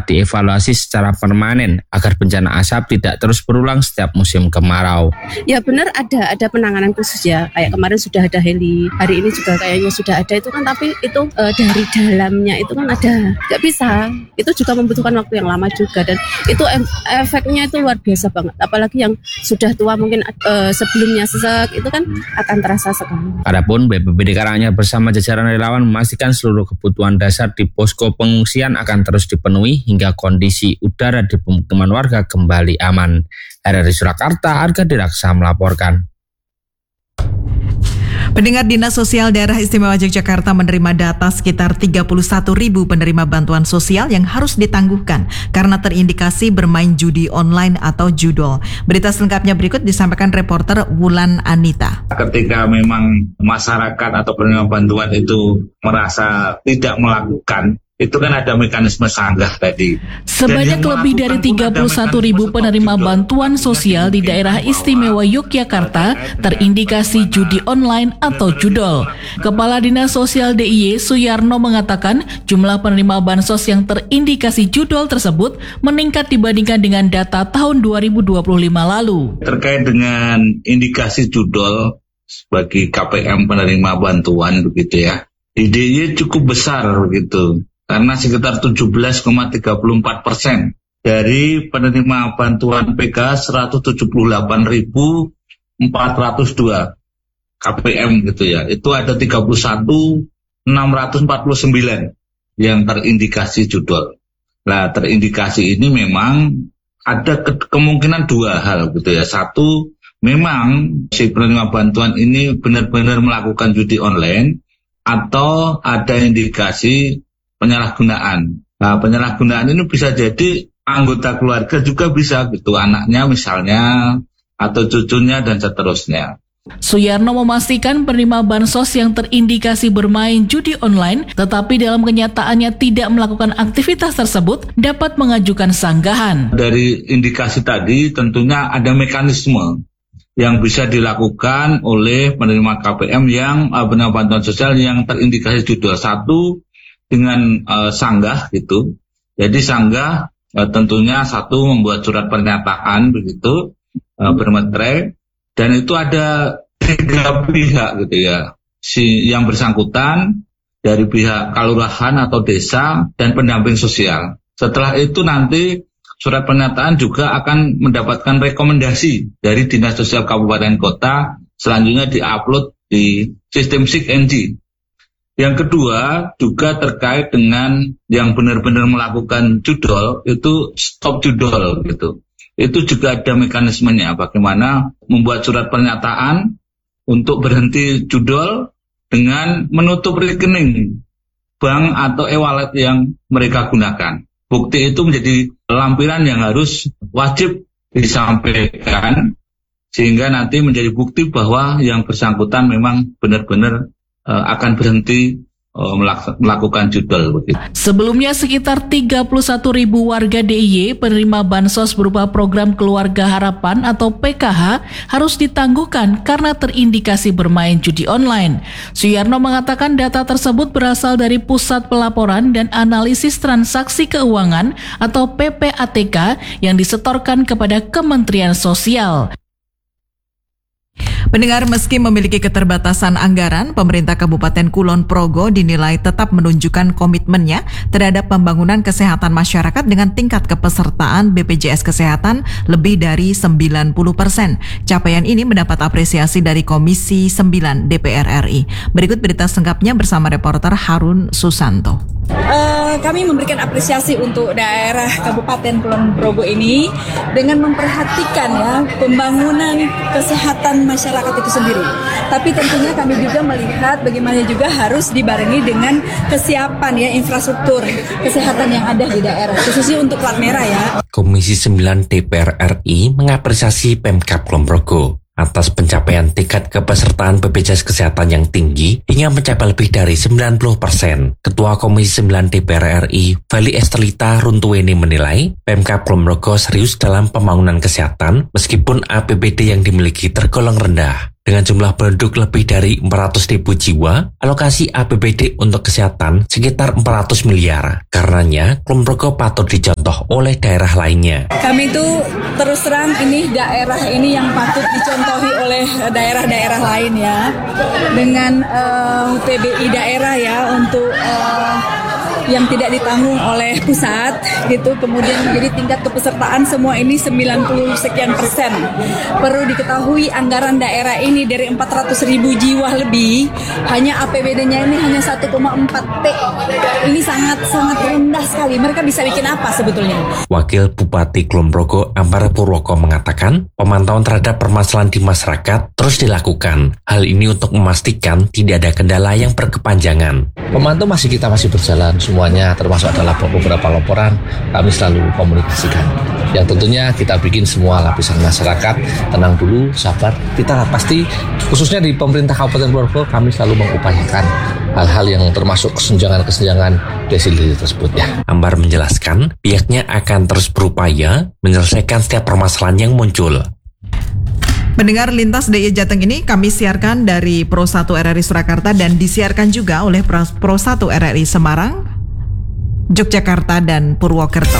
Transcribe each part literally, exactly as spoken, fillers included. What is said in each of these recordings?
dapat dievaluasi secara permanen agar bencana asap tidak terus berulang setiap musim kemarau. Ya benar, ada ada penanganan khusus ya. Kayak kemarin sudah ada heli, hari ini juga kayaknya sudah ada itu kan, tapi itu e, dari dalamnya itu kan ada, nggak bisa. Itu juga membutuhkan waktu yang lama juga, dan itu efeknya itu luar biasa banget. Apalagi yang sudah tua mungkin e, sebelumnya sesek itu kan akan terasa sekali. Adapun B P B D Karanganyar bersama jajaran relawan memastikan seluruh kebutuhan dasar di posko pengungsian akan terus dipenuhi hingga kondisi udara di pemukiman warga kembali aman. Dari Surakarta, Arga Diraksa melaporkan. Pendengar, Dinas Sosial Daerah Istimewa Yogyakarta menerima data sekitar tiga puluh satu ribu penerima bantuan sosial yang harus ditangguhkan karena terindikasi bermain judi online atau judol. Berita selengkapnya berikut disampaikan reporter Wulan Anita. Ketika memang masyarakat atau penerima bantuan itu merasa tidak melakukan, itu kan ada mekanisme sanggah tadi. Sebanyak lebih dari tiga puluh satu ribu penerima bantuan sosial di daerah istimewa Yogyakarta terindikasi judi online atau judol. Kepala Dinas Sosial D I Y Suyarno mengatakan jumlah penerima bansos yang terindikasi judol tersebut meningkat dibandingkan dengan data tahun dua ribu dua puluh lima lalu. Terkait dengan indikasi judol bagi K P M penerima bantuan begitu ya, di D I Y cukup besar begitu. Karena sekitar tujuh belas koma tiga puluh empat persen dari penerima bantuan P K seratus tujuh puluh delapan ribu empat ratus dua K P M gitu ya. Itu ada tiga puluh satu ribu enam ratus empat puluh sembilan yang terindikasi judol. Nah, terindikasi ini memang ada ke- kemungkinan dua hal gitu ya. Satu, memang si penerima bantuan ini benar-benar melakukan judi online, atau ada indikasi penyalahgunaan. Nah, penyalahgunaan ini bisa jadi anggota keluarga juga bisa gitu, anaknya misalnya atau cucunya dan seterusnya. Suyarno memastikan penerima bansos yang terindikasi bermain judi online tetapi dalam kenyataannya tidak melakukan aktivitas tersebut dapat mengajukan sanggahan. Dari indikasi tadi tentunya ada mekanisme yang bisa dilakukan oleh penerima K P M yang uh, penerima bantuan sosial yang terindikasi judol. Satu, dengan uh, sanggah gitu. Jadi sanggah uh, tentunya satu membuat surat pernyataan begitu uh, bermeterai, dan itu ada tiga pihak gitu ya. Si yang bersangkutan dari pihak kelurahan atau desa dan pendamping sosial. Setelah itu nanti surat pernyataan juga akan mendapatkan rekomendasi dari Dinas Sosial Kabupaten Kota, selanjutnya diupload di sistem S I K N G. Yang kedua juga terkait dengan yang benar-benar melakukan judol, itu stop judol gitu. Itu juga ada mekanismenya, bagaimana membuat surat pernyataan untuk berhenti judol dengan menutup rekening bank atau e-wallet yang mereka gunakan. Bukti itu menjadi lampiran yang harus wajib disampaikan, sehingga nanti menjadi bukti bahwa yang bersangkutan memang benar-benar akan berhenti melakukan judol. Sebelumnya sekitar tiga puluh satu ribu warga D I Y penerima bansos berupa program Keluarga Harapan atau P K H harus ditangguhkan karena terindikasi bermain judi online. Suyarno mengatakan data tersebut berasal dari Pusat Pelaporan dan Analisis Transaksi Keuangan atau P P A T K yang disetorkan kepada Kementerian Sosial. Pendengar, meski memiliki keterbatasan anggaran, pemerintah Kabupaten Kulon Progo dinilai tetap menunjukkan komitmennya terhadap pembangunan kesehatan masyarakat dengan tingkat kepesertaan B P J S Kesehatan lebih dari sembilan puluh persen. Capaian ini mendapat apresiasi dari Komisi sembilan D P R R I. Berikut berita selengkapnya bersama reporter Harun Susanto. Uh, kami memberikan apresiasi untuk daerah Kabupaten Kulon Progo ini dengan memperhatikan ya pembangunan kesehatan masyarakat itu sendiri. Tapi tentunya kami juga melihat bagaimana juga harus dibarengi dengan kesiapan ya infrastruktur kesehatan yang ada di daerah, khususnya untuk plat merah ya. Komisi sembilan D P R R I mengapresiasi Pemkab Kulon Progo atas pencapaian tingkat kepesertaan B P J S Kesehatan yang tinggi hingga mencapai lebih dari sembilan puluh persen. Ketua Komisi sembilan D P R R I, Feli Estelita Runtuweni menilai Pemkab Kulon Progo serius dalam pembangunan kesehatan meskipun A P B D yang dimiliki tergolong rendah. Dengan jumlah penduduk lebih dari empat ratus ribu jiwa, alokasi A P B D untuk kesehatan sekitar empat ratus miliar. Karenanya, Kulon Progo patut dicontoh oleh daerah lainnya. Kami itu terus terang ini daerah ini yang patut dicontohi oleh daerah-daerah lain ya. Dengan uh, P B I daerah ya untuk uh, yang tidak ditanggung oleh pusat gitu, kemudian jadi tingkat kepesertaan semua ini sembilan puluh sekian persen. Perlu diketahui anggaran daerah ini dari empat ratus ribu jiwa lebih, hanya A P B D-nya ini hanya satu koma empat T. Ini sangat-sangat rendah sekali. Mereka bisa bikin apa sebetulnya? Wakil Bupati Kulon Progo Ampara Purwoko mengatakan pemantauan terhadap permasalahan di masyarakat terus dilakukan. Hal ini untuk memastikan tidak ada kendala yang berkepanjangan. Pemantau masih kita masih berjalan semuanya, termasuk adalah beberapa laporan kami selalu komunikasikan. Yang tentunya kita bikin semua lapisan masyarakat tenang dulu, sabar. Kita pasti khususnya di pemerintah Kabupaten Kulon Progo kami selalu mengupayakan hal-hal yang termasuk kesenjangan-kesenjangan desili tersebut ya. Ambar menjelaskan pihaknya akan terus berupaya menyelesaikan setiap permasalahan yang muncul. Mendengar Lintas D I Y Jateng ini kami siarkan dari Pro satu R R I Surakarta dan disiarkan juga oleh Pro satu R R I Semarang, Yogyakarta, dan Purwokerto.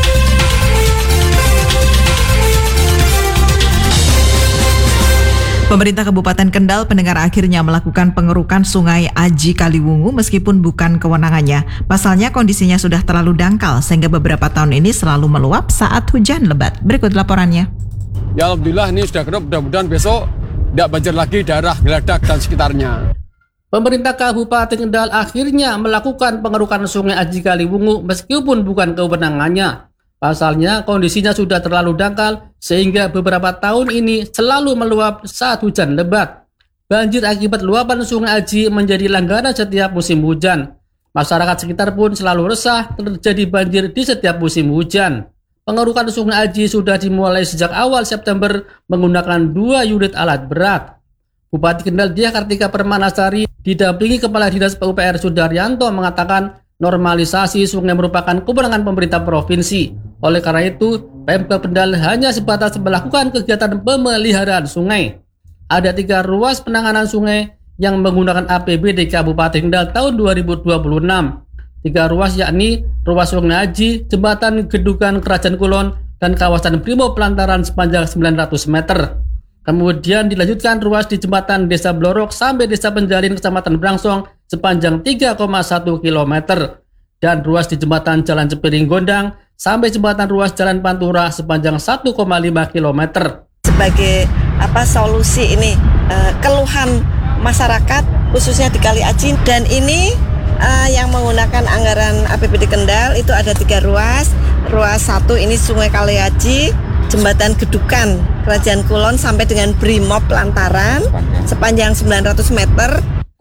Pemerintah Kabupaten Kendal pendengar akhirnya melakukan pengerukan Sungai Aji Kaliwungu meskipun bukan kewenangannya. Pasalnya kondisinya sudah terlalu dangkal sehingga beberapa tahun ini selalu meluap saat hujan lebat. Berikut laporannya. Ya alhamdulillah ini sudah kerup, mudah-mudahan besok tidak banjir lagi daerah Geladak dan sekitarnya. Pemerintah Kabupaten Kendal akhirnya melakukan pengerukan Sungai Aji Kaliwungu meskipun bukan kewenangannya. Pasalnya kondisinya sudah terlalu dangkal sehingga beberapa tahun ini selalu meluap saat hujan lebat. Banjir akibat luapan Sungai Aji menjadi langganan setiap musim hujan. Masyarakat sekitar pun selalu resah terjadi banjir di setiap musim hujan. Pengerukan Sungai Aji sudah dimulai sejak awal September menggunakan dua unit alat berat. Bupati Kendal Diah Kartika Permanasari didampingi Kepala Dinas P U P R Sudaryanto mengatakan normalisasi sungai merupakan kewenangan pemerintah provinsi. Oleh karena itu, Pemkab Kendal hanya sebatas melakukan kegiatan pemeliharaan sungai. Ada tiga ruas penanganan sungai yang menggunakan A P B D Kabupaten Kendal tahun dua ribu dua puluh enam. Tiga ruas yakni ruas Sungai Aji, Jembatan Gedukan Kerajaan Kulon, dan kawasan Brimo Pelantaran sepanjang sembilan ratus meter. Kemudian dilanjutkan ruas di Jembatan Desa Blorok sampai Desa Penjalin Kecamatan Brangsong sepanjang tiga koma satu kilometer. Dan ruas di Jembatan Jalan Cepiring Gondang sampai Jembatan ruas Jalan Pantura sepanjang satu koma lima kilometer. Sebagai apa solusi ini uh, keluhan masyarakat khususnya di Kali Aji, dan ini Uh, yang menggunakan anggaran A P B D Kendal itu ada tiga ruas. Ruas satu ini Sungai Kali Aji, Jembatan Gedukan Kerajaan Kulon sampai dengan Brimo Pelantaran sepanjang sembilan ratus meter.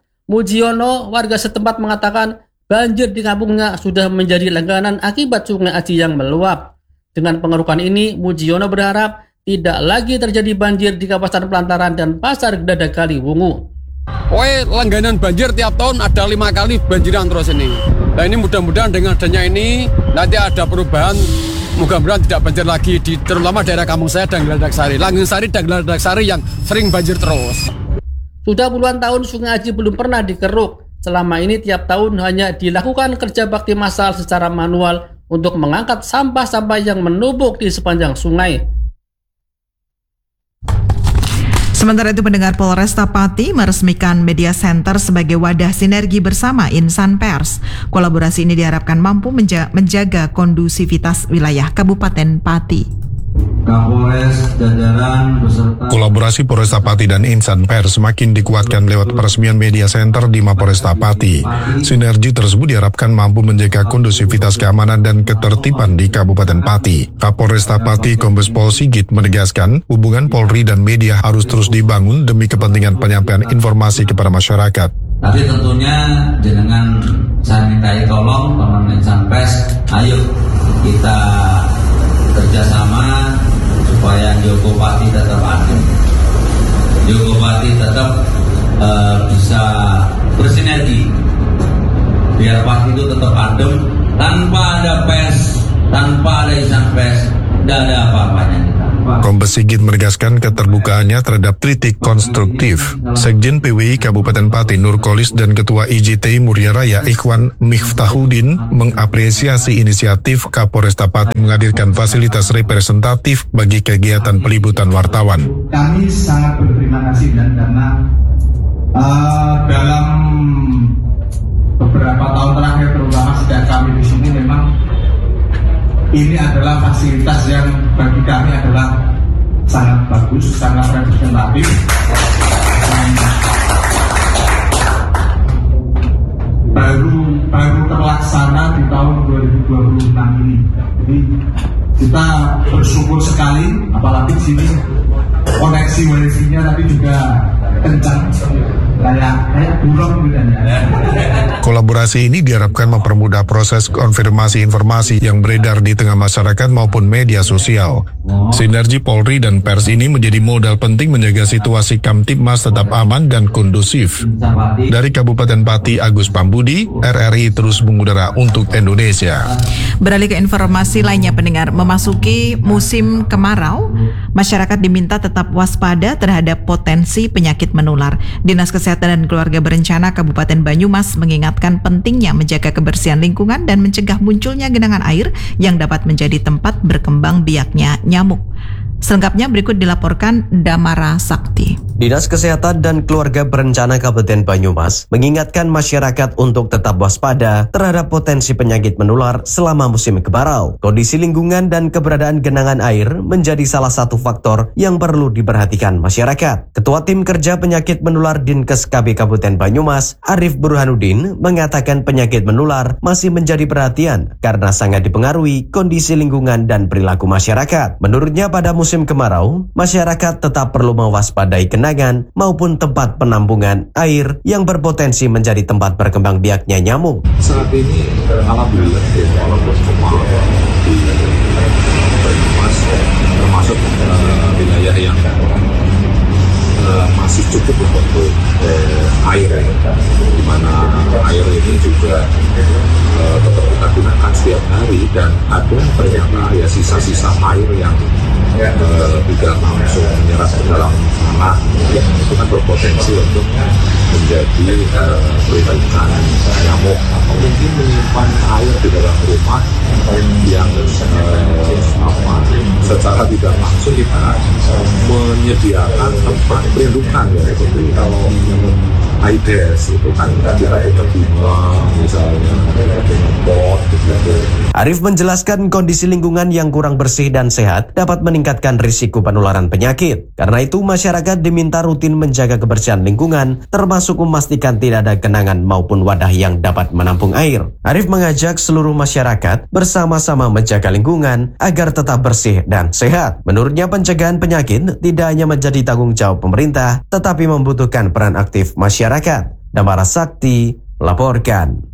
Mujiono, warga setempat mengatakan banjir di kampungnya sudah menjadi langganan akibat Sungai Aji yang meluap. Dengan pengerukan ini, Mujiono berharap tidak lagi terjadi banjir di kawasan Pelantaran dan Pasar Geladak Kaliwungu. Pokoknya langganan banjir tiap tahun ada lima kali banjiran terus ini. Nah ini mudah-mudahan dengan adanya ini nanti ada perubahan. Mudah-mudahan tidak banjir lagi di terutama daerah kampung saya dan Geladak Sari, Langgeng Sari dan Geladak Sari yang sering banjir terus. Sudah puluhan tahun Sungai Aji belum pernah dikeruk. Selama ini tiap tahun hanya dilakukan kerja bakti massal secara manual untuk mengangkat sampah-sampah yang menumpuk di sepanjang sungai. Sementara itu pendengar, Polresta Pati meresmikan Media Center sebagai wadah sinergi bersama insan pers. Kolaborasi ini diharapkan mampu menja- menjaga kondusivitas wilayah Kabupaten Pati. Kapolres jajaran beserta kolaborasi Polresta Pati dan insan pers semakin dikuatkan lewat peresmian Media Center di Mapolresta Pati. Sinergi tersebut diharapkan mampu menjaga kondusivitas keamanan dan ketertiban di Kabupaten Pati. Kapolresta Pati Kombes Pol Sigit menegaskan hubungan Polri dan media harus terus dibangun demi kepentingan penyampaian informasi kepada masyarakat. Tapi tentunya jenengan saya mintai tolong teman insan pers, ayo kita kerjasama supaya Joko Pati tetap adem, Joko Pati tetap uh, bisa bersinergi, biar Pati itu tetap adem, tanpa ada pers, tanpa ada insan pers, tidak ada apa-apanya kita. Kombes Sigit menegaskan keterbukaannya terhadap kritik konstruktif. Sekjen P W I Kabupaten Pati Nurkolis dan Ketua I J T Muria Raya Ikhwan Miftahudin mengapresiasi inisiatif Kapolresta Pati menghadirkan fasilitas representatif bagi kegiatan peliputan wartawan. Kami sangat berterima kasih dan karena uh, dalam beberapa tahun terakhir terutama sejak kami di sini memang ini adalah fasilitas yang bagi kami adalah sangat bagus, sangat representatif. Dan baru baru terlaksana di tahun dua ribu dua puluh enam ini. Jadi kita bersyukur sekali, apalagi di sini koneksi wifi-nya tapi juga kencang, kayak kayak burung gitu ya. Kolaborasi ini diharapkan mempermudah proses konfirmasi informasi yang beredar di tengah masyarakat maupun media sosial. Sinergi Polri dan pers ini menjadi modal penting menjaga situasi Kamtibmas tetap aman dan kondusif. Dari Kabupaten Pati, Agus Pambudi, R R I terus mengudara untuk Indonesia. Beralih ke informasi lainnya pendengar, memasuki musim kemarau, masyarakat diminta tetap waspada terhadap potensi penyakit menular. Dinas Kesehatan dan Keluarga Berencana Kabupaten Banyumas mengingatkan pentingnya menjaga kebersihan lingkungan dan mencegah munculnya genangan air yang dapat menjadi tempat berkembang biaknya nyamuk. Selengkapnya berikut dilaporkan Damara Sakti. Dinas Kesehatan dan Keluarga Berencana Kabupaten Banyumas mengingatkan masyarakat untuk tetap waspada terhadap potensi penyakit menular selama musim kemarau. Kondisi lingkungan dan keberadaan genangan air menjadi salah satu faktor yang perlu diperhatikan masyarakat. Ketua Tim Kerja Penyakit Menular Dinkes K B Kabupaten Banyumas, Arif Burhanuddin, mengatakan penyakit menular masih menjadi perhatian karena sangat dipengaruhi kondisi lingkungan dan perilaku masyarakat. Menurutnya pada musim Musim kemarau, masyarakat tetap perlu mewaspadai genangan maupun tempat penampungan air yang berpotensi menjadi tempat berkembang biaknya nyamuk. Saat ini, alhamdulillah, walaupun kemarau di Banyumas termasuk uh, wilayah yang uh, masih cukup untuk uh, air, ya, di mana air ini juga uh, tetap kita gunakan setiap hari dan ada ternyata ya sisa-sisa air yang Uh, tidak langsung menyerap ke dalam tanah, ya, itu kan berpotensi untuk menjadi uh, peringatan nyamuk atau mungkin menyimpan air di dalam rumah yang uh, apa, secara tidak langsung kita menyediakan tempat perlindungan, ya, seperti kalau AIDS itu kan kita itu bunga misalnya pot gitu. Arif menjelaskan kondisi lingkungan yang kurang bersih dan sehat dapat meningkatkan risiko penularan penyakit. Karena itu masyarakat diminta rutin menjaga kebersihan lingkungan, termasuk memastikan tidak ada genangan maupun wadah yang dapat menampung air. Arif mengajak seluruh masyarakat bersama-sama menjaga lingkungan agar tetap bersih dan sehat. Menurutnya pencegahan penyakit tidak hanya menjadi tanggung jawab pemerintah, tetapi membutuhkan peran aktif masyarakat. Damara Sakti laporkan.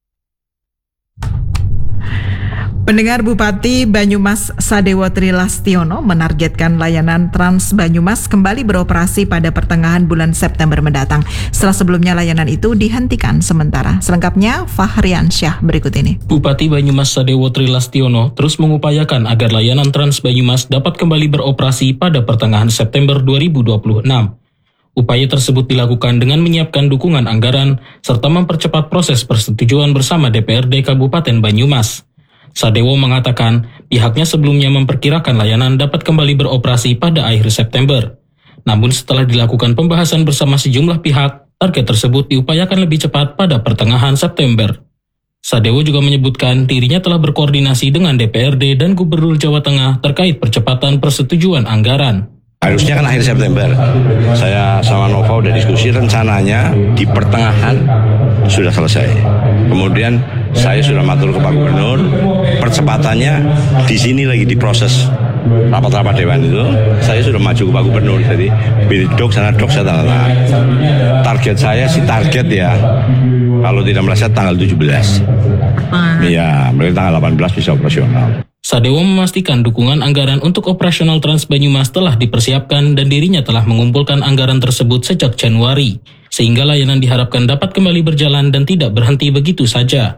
Pendengar, Bupati Banyumas Sadewo Trilastiono menargetkan layanan Trans Banyumas kembali beroperasi pada pertengahan bulan September mendatang. Setelah sebelumnya layanan itu dihentikan sementara. Selengkapnya Fahrian Syah berikut ini. Bupati Banyumas Sadewo Trilastiono terus mengupayakan agar layanan Trans Banyumas dapat kembali beroperasi pada pertengahan September dua ribu dua puluh enam. Upaya tersebut dilakukan dengan menyiapkan dukungan anggaran serta mempercepat proses persetujuan bersama D P R D Kabupaten Banyumas. Sadewo mengatakan pihaknya sebelumnya memperkirakan layanan dapat kembali beroperasi pada akhir September. Namun setelah dilakukan pembahasan bersama sejumlah pihak, target tersebut diupayakan lebih cepat pada pertengahan September. Sadewo juga menyebutkan dirinya telah berkoordinasi dengan D P R D dan Gubernur Jawa Tengah terkait percepatan persetujuan anggaran. Harusnya kan akhir September. Saya sama Nova udah diskusi, rencananya di pertengahan sudah selesai. Kemudian saya sudah matur ke Pak Gubernur, percepatannya di sini lagi diproses rapat-rapat dewan itu. Saya sudah maju ke Pak Gubernur, jadi dok sana dok saya tanda tangan. Target saya sih target ya, kalau tidak meleset tanggal tujuh belas. Iya, mungkin tanggal delapan belas bisa operasional. Sadewo memastikan dukungan anggaran untuk operasional Trans Banyumas telah dipersiapkan dan dirinya telah mengumpulkan anggaran tersebut sejak Januari, sehingga layanan diharapkan dapat kembali berjalan dan tidak berhenti begitu saja.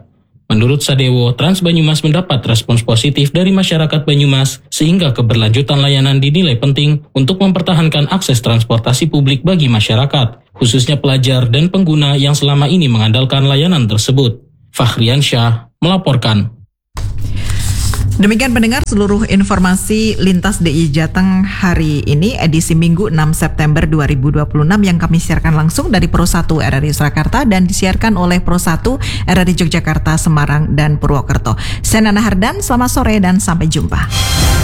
Menurut Sadewo, Trans Banyumas mendapat respons positif dari masyarakat Banyumas sehingga keberlanjutan layanan dinilai penting untuk mempertahankan akses transportasi publik bagi masyarakat, khususnya pelajar dan pengguna yang selama ini mengandalkan layanan tersebut. Fahrian Syah melaporkan. Demikian pendengar seluruh informasi Lintas D I Jateng hari ini edisi Minggu enam September dua ribu dua puluh enam yang kami siarkan langsung dari Pro satu R R I Surakarta dan disiarkan oleh Pro satu R R I Yogyakarta, Semarang, dan Purwokerto. Saya Nana Hardan, selamat sore dan sampai jumpa.